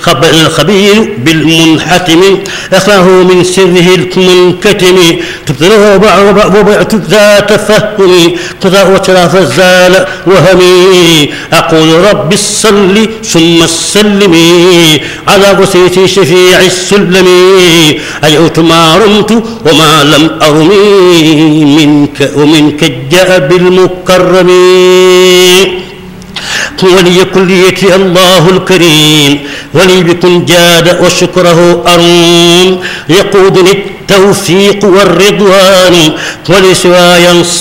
الخبير بالمنحتم أخاه من سره المنكتم تبتلى وبعت ذا تفهم قضاء وتراف الزال وهمي أقول رب الصل ثم السلم على وسيط شفيع السلم أجعت ما رمت وما لم أرمي منك ومنك جاء بالمكرم ولي كليتي الله الكريم ولي بكن جاد وشكره أروم يقودني التوفيق والرضوان ولسواي